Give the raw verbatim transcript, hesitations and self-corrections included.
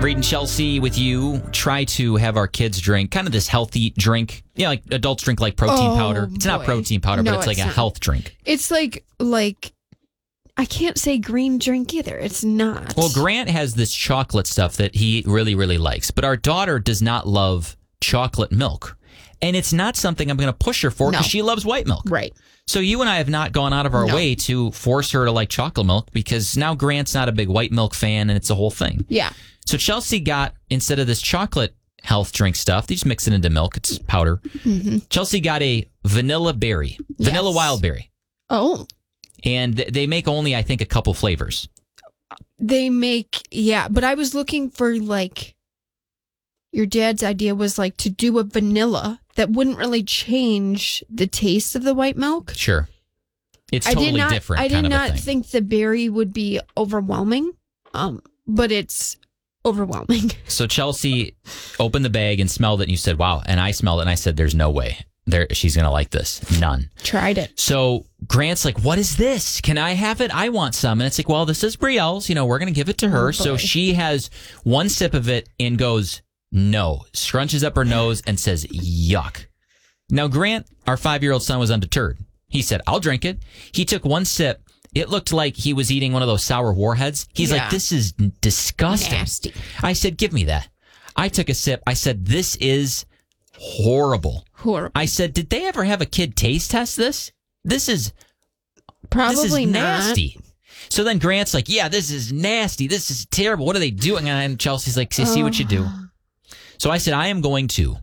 Reed and Chelsea with you. Try to have our kids drink kind of this healthy drink. Yeah, like adults drink like protein oh, powder. It's boy. not protein powder, no, but it's, it's like not. a health drink. It's like, like, I can't say green drink either. It's not. Well, Grant has this chocolate stuff that he really, really likes. But our daughter does not love chocolate milk. And it's not something I'm going to push her for because no. she loves white milk. Right. So you and I have not gone out of our no. way to force her to like chocolate milk because now Grant's not a big white milk fan and it's a whole thing. Yeah. So Chelsea got, instead of this chocolate health drink stuff, they just mix it into milk. It's powder. Mm-hmm. Chelsea got a vanilla berry, vanilla yes. wild berry. Oh. And th- they make only, I think, a couple flavors. They make, yeah. But I was looking for like, your dad's idea was like to do a vanilla that wouldn't really change the taste of the white milk. Sure. It's totally I did not, different. I did kind of not a thing. think the berry would be overwhelming, um, but it's overwhelming. So Chelsea opened the bag and smelled it, and you said, wow. And I smelled it, and I said, there's no way there she's going to like this. None. Tried it. So Grant's like, what is this? Can I have it? I want some. And it's like, well, this is Brielle's. You know, we're going to give it to her. Oh, so she has one sip of it and goes, no. Scrunches up her nose and says, yuck. Now, Grant, our five-year-old son, was undeterred. He said, I'll drink it. He took one sip. It looked like he was eating one of those sour warheads. He's yeah. like, this is disgusting. Nasty. I said, give me that. I took a sip. I said, this is horrible. Horrible. I said, did they ever have a kid taste test this? This is Probably this is not. nasty. So then Grant's like, yeah, this is nasty. This is terrible. What are they doing? And Chelsea's like, see, see what you do. So I said, I am going to